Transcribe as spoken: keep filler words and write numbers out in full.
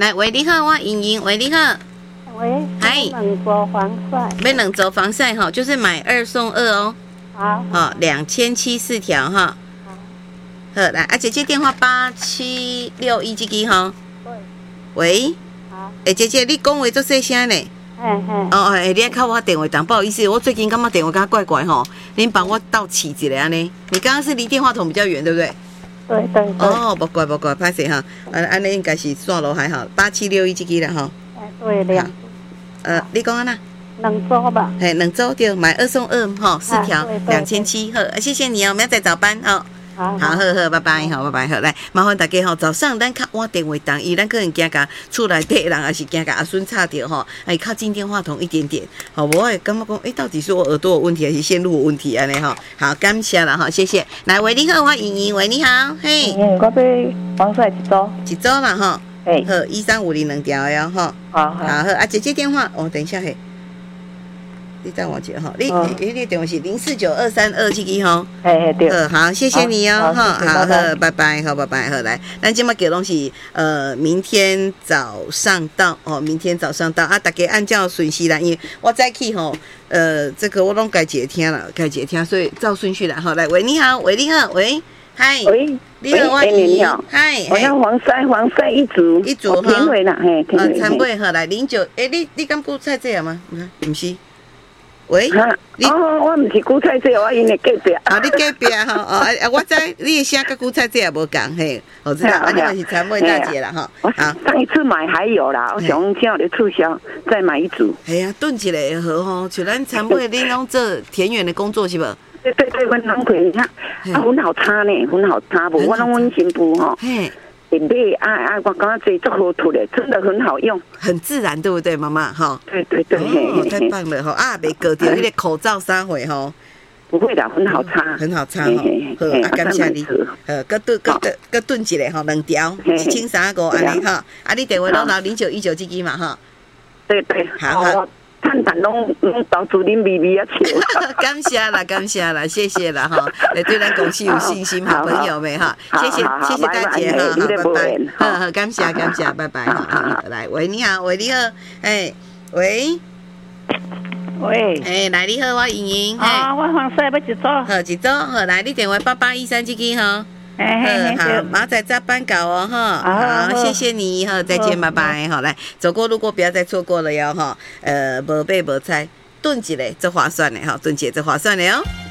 来，喂，你好，我莹莹，喂，你好。 喂， 嗨， 两组防晒， 买两组防晒哈，就是买二送二哦。 好， 好，两千七四条哈。好，来，啊，姐姐电话八七六一这个哈。 对。 喂。 好。 哎，姐姐，你讲话做细声呢？ 嘿嘿。 哦哎，你爱靠我电话档，不好意思，我最近感觉电话感觉怪怪吼，您帮我倒起一下安尼。你刚刚是离电话筒比较远，对不对？ 对对对。 哦，不怪不怪，拍谁哈？安安尼应该是线路还好，八七六一这个啦哈。 哎，对两。 呃，你讲安那？ 两周吧。 嘿，两周对，买二送二哈，四条两千七，好，谢谢你哦，明仔再早班哦。好，好，好，好，拜拜，好，拜拜，好，来，麻烦大家吼，早上咱较晚电话档，伊咱可能惊甲厝内底人，还是惊甲阿孙插着吼，哎，靠近电话筒一点点，好，我会感觉讲，哎，到底是我耳朵有问题，还是线路有问题安尼吼？好，感谢啦，哈，谢谢。来，喂，你好，我莹莹，喂，你好，嘿， 嗯，我买防晒一周， 一周啦，哈，嘿，好，一三五零两条的哦，哈，好，好，好，啊，姐姐电话，哦，等一下嘿。你等我一下哈，你你你电话是零四九二三二这个哈， 嘿嘿对， 好，谢谢你哦，哈，好，好，拜拜，好，拜拜，好，来，咱今麦给东西，呃，明天早上到哦，明天早上到啊，大家按照顺序来，因为我再去吼，呃，这个我拢该接听了，该接听，所以照顺序来，好，来，喂，你好，喂，你好，喂，嗨， 喂， 你好，我你好， 嗨， 我要防晒，防晒一组， 一组哈， 田尾啦，嘿， 呃，参尾好来，零九，诶，你你敢韭菜这样吗？不是。喂， 你哦，我唔是韭菜姐，我因为隔壁。 啊，你隔壁吼，哦，啊，我知你的声跟韭菜姐也无共，嘿，我知道，啊，你嘛是参尾大姐啦，哈。 好，上一次买还有啦，我想现在有促销，再买一组。 哎呀，炖起来好吼，像咱参尾恁拢做田园的工作是无？ 对对对，阮拢会，你看，啊，很好擦呢，很好擦，无我拢阮新妇吼。嘿。买啊啊！我刚刚这做好涂的，真的很好用，很自然，对不对，妈妈？哈， 对对对， 哦，太棒了哈！啊，没割掉那个口罩三回哈， 不会的，很好擦， 很好擦哈。好，啊，感谢你。呃，搁炖搁搁搁炖一个吼，两条，一千三五安尼哈。啊，你电话拢留零九一九这支嘛哈。 对对，好。探探拢拢到处恁微微啊笑， 感谢啦，感谢啦，谢谢啦哈，来对咱公司有信心，好朋友们哈，谢谢谢谢大姐哈，好，拜拜，好好感谢感谢，拜拜哈，来喂你好，喂你好，哎喂喂， 哎来你好，我莹莹， 啊我防晒要一组， 好一组，好来你电话八八一三这个哈。嗯，好，马仔加班稿哦，哈，好，谢谢你，哈，再见，拜拜，好，来，走过路过不要再错过了哟，哈，呃，无买无菜，炖一个最划算的哈，炖一个最划算的哦。